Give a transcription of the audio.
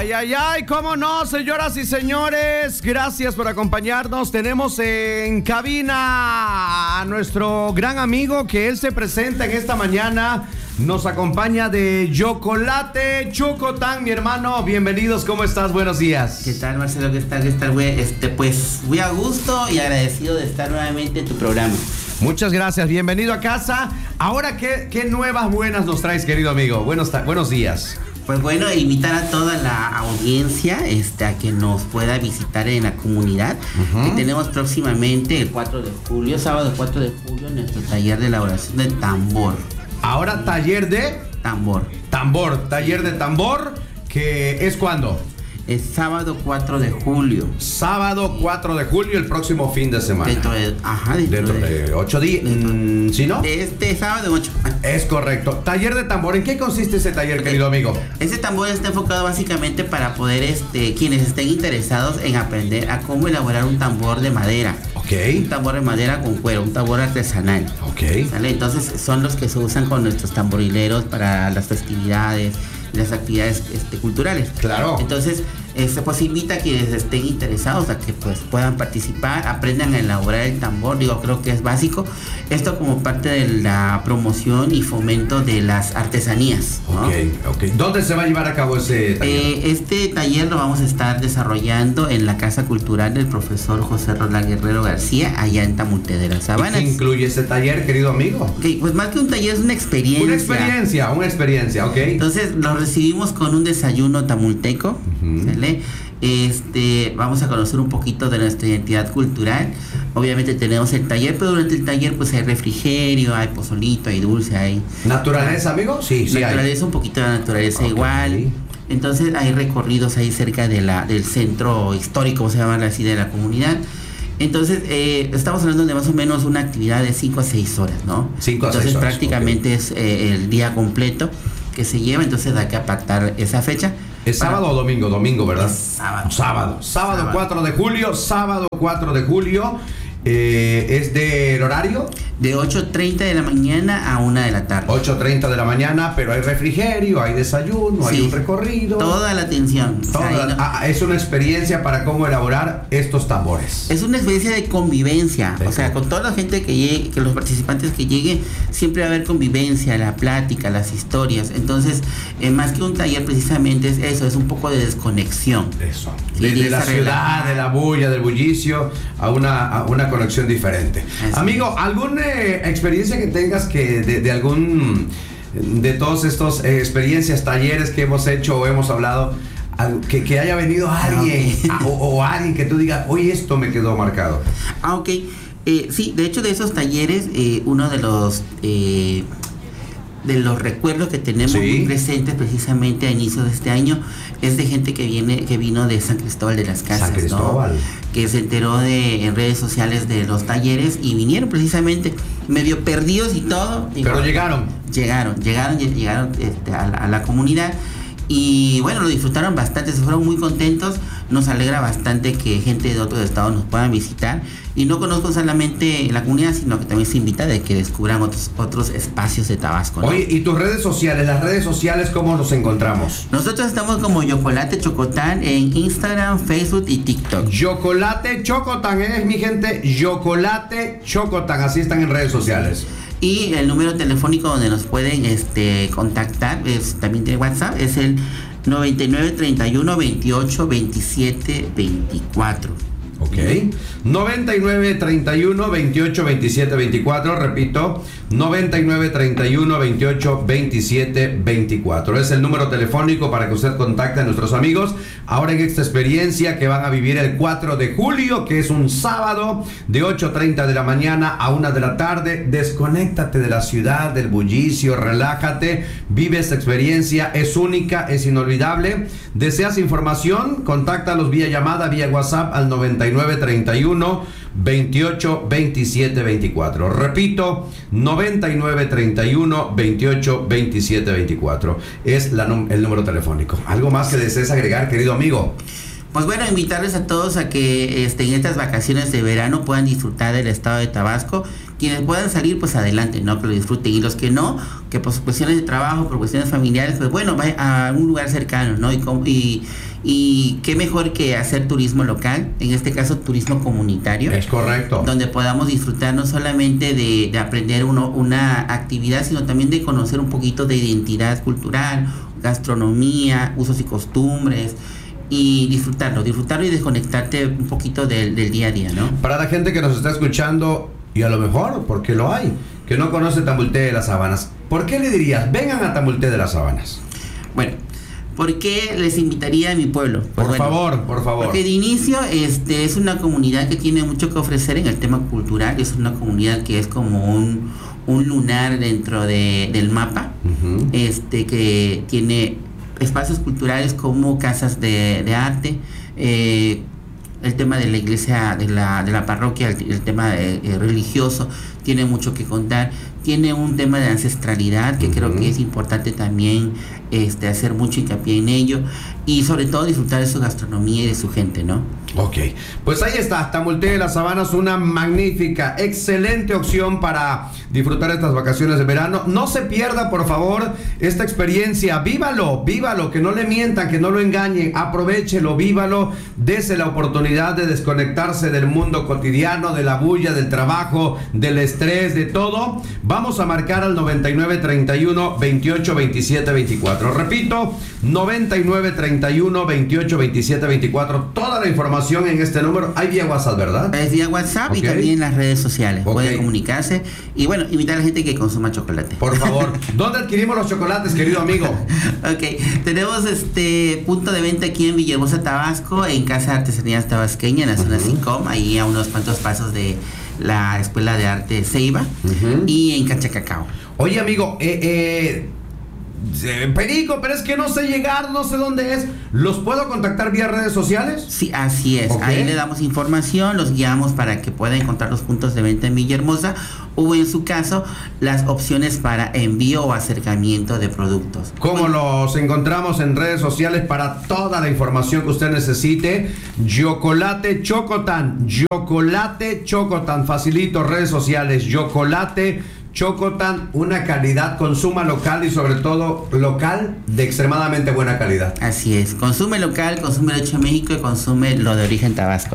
Ay, ay, ay, cómo no, señoras y señores, gracias por acompañarnos. Tenemos en cabina a nuestro gran amigo que él se presenta en esta mañana. Nos acompaña de Yocolate Chocotán, mi hermano. Bienvenidos, ¿cómo estás? Buenos días. ¿Qué tal, Marcelo? ¿Qué tal, güey? Pues muy a gusto y agradecido de estar nuevamente en tu programa. Muchas gracias, bienvenido a casa. Ahora, ¿qué nuevas buenas nos traes, querido amigo? Buenos días. Pues bueno, invitar a toda la audiencia a que nos pueda visitar en la comunidad, que tenemos próximamente el 4 de julio, sábado 4 de julio, nuestro taller de elaboración de tambor. Ahora taller de... taller de tambor, que es ¿cuándo? Es sábado 4 de julio. Sábado 4 de julio, el próximo fin de semana. Dentro de 8 días. ¿Sí, no? Este sábado 8. Es correcto. Taller de tambor. ¿En qué consiste ese taller, querido amigo? Este tambor está enfocado básicamente para poder, quienes estén interesados en aprender a cómo elaborar un tambor de madera. Ok. Un tambor de madera con cuero, un tambor artesanal. Ok. ¿Sale? Entonces son los que se usan con nuestros tamborileros para las festividades, las actividades culturales. Claro. Entonces, pues invita a quienes estén interesados a que pues puedan participar, aprendan a elaborar el tambor. Creo que es básico. Esto como parte de la promoción y fomento de las artesanías, ¿no? Ok. ¿Dónde se va a llevar a cabo ese taller? Este taller lo vamos a estar desarrollando en la Casa Cultural del profesor José Roland Guerrero García, allá en Tamulte de las Sabanas. ¿Y qué incluye ese taller, querido amigo? Okay, pues más que un taller es una experiencia. Una experiencia, ok. Entonces lo recibimos con un desayuno tamulteco, ¿sale? Vamos a conocer un poquito de nuestra identidad cultural. Obviamente tenemos el taller, pero durante el taller pues hay refrigerio, hay pozolito, hay dulce, hay... ¿Naturaleza, amigo? Sí, naturaleza, hay un poquito de naturaleza, okay. Igual. Entonces hay recorridos ahí cerca del centro histórico, se llama así, de la comunidad. Entonces, estamos hablando de más o menos una actividad de 5 a 6 horas, ¿no? 5 a 6 horas. Entonces prácticamente es el día completo que se lleva, entonces hay que apartar esa fecha. ¿Es sábado o domingo? Domingo, ¿verdad? Sábado. Sábado 4 de julio, sábado 4 de julio. ¿Es del horario? De 8:30 de la mañana a 1 de la tarde. 8:30 de la mañana, pero hay refrigerio, hay desayuno, sí, hay un recorrido. Toda la atención. Es una experiencia para cómo elaborar estos tambores. Es una experiencia de convivencia. O sea, con toda la gente que llegue, que los participantes que lleguen, siempre va a haber convivencia, la plática, las historias. Entonces, más que un taller, precisamente es eso, es un poco de desconexión. Eso. De la ciudad, de la bulla, del bullicio, a una conexión diferente. Amigo, ¿alguna experiencia que tengas que de todos estos experiencias, talleres que hemos hecho o hemos hablado, que haya venido alguien o alguien que tú digas, oye, esto me quedó marcado? Ok. Sí, de hecho de esos talleres, uno de los recuerdos que tenemos muy presentes precisamente a inicios de este año es de gente que vino de San Cristóbal de las Casas, ¿no? Que se enteró en redes sociales de los talleres y vinieron precisamente medio perdidos y todo. Pero llegaron a la comunidad. Y bueno, lo disfrutaron bastante, se fueron muy contentos. Nos alegra bastante que gente de otros estados nos puedan visitar. Y no conozco solamente la comunidad, sino que también se invita de que descubran otros espacios de Tabasco, ¿no? Oye, ¿y tus redes sociales? Las redes sociales, ¿cómo nos encontramos? Nosotros estamos como Yocolate Chocotán en Instagram, Facebook y TikTok. Yocolate Chocotán, mi gente, Yocolate Chocotán, así están en redes sociales. Y el número telefónico donde nos pueden contactar, también de WhatsApp, es el 99 31 28 27 24. Ok. 99 31 28 27 24. Repito, 99 31 28 27 24. Es el número telefónico para que usted contacte a nuestros amigos. Ahora en esta experiencia que van a vivir el 4 de julio, que es un sábado, de 8:30 de la mañana a 1 de la tarde. Desconéctate de la ciudad, del bullicio, relájate, vive esta experiencia, es única, es inolvidable. ¿Deseas información? Contáctalos vía llamada, vía WhatsApp al 99 31 28 27 24. Repito, 99 31 28 27 24 es el número telefónico. ¿Algo más que desees agregar, querido amigo? Pues bueno, invitarles a todos a que en estas vacaciones de verano puedan disfrutar del estado de Tabasco quienes puedan salir, pues adelante, ¿no? Que lo disfruten, y los que no, que por cuestiones de trabajo, por cuestiones familiares, pues bueno, vaya a un lugar cercano, ¿no? Y qué mejor que hacer turismo local, en este caso turismo comunitario. Es correcto. Donde podamos disfrutar no solamente de aprender una actividad, sino también de conocer un poquito de identidad cultural, gastronomía, usos y costumbres, y disfrutarlo y desconectarte un poquito del día a día, ¿no? Para la gente que nos está escuchando, y a lo mejor, porque lo hay, que no conoce Tamulté de las Sabanas, ¿por qué le dirías, vengan a Tamulté de las Sabanas? Bueno, ¿por qué les invitaría a mi pueblo? Pues por favor. Porque de inicio es una comunidad que tiene mucho que ofrecer en el tema cultural, es una comunidad que es como un lunar dentro del mapa, uh-huh. Que tiene espacios culturales como casas de arte, el tema de la iglesia, de la parroquia, el tema religioso, tiene mucho que contar. Tiene un tema de ancestralidad que uh-huh. creo que es importante también hacer mucho hincapié en ello, y sobre todo disfrutar de su gastronomía y de su gente, ¿no? Ok, pues ahí está, Tamulté de las Sabanas, una magnífica, excelente opción para disfrutar estas vacaciones de verano. No se pierda, por favor, esta experiencia, vívalo, que no le mientan, que no lo engañen, aprovéchelo, vívalo, dese la oportunidad de desconectarse del mundo cotidiano, de la bulla, del trabajo, del estrés, de todo. Vamos a marcar al 9931-282724. Repito, 9931-282724. Toda la información en este número. Hay vía WhatsApp, ¿verdad? Es vía WhatsApp, okay. Y también en las redes sociales. Okay. Pueden comunicarse. Y bueno, invitar a la gente que consuma chocolate. Por favor. ¿Dónde adquirimos los chocolates, querido amigo? Ok. Tenemos punto de venta aquí en Villahermosa, Tabasco, en Casa de Artesanías Tabasqueña, en la zona SICOM, ahí a unos cuantos pasos de la Escuela de Arte Ceiba, uh-huh. Y en Cancha Cacao. Oye, amigo, Perico, pero es que no sé llegar, no sé dónde es. ¿Los puedo contactar vía redes sociales? Sí, así es. Okay. Ahí le damos información, los guiamos para que pueda encontrar los puntos de venta en Villahermosa, o en su caso, las opciones para envío o acercamiento de productos. ¿Cómo los encontramos en redes sociales para toda la información que usted necesite? Yocolate Chocotan, facilito, redes sociales, Yocolate Chocotan, una calidad, consuma local y sobre todo local de extremadamente buena calidad. Así es, consume local, consume leche de México y consume lo de origen Tabasco.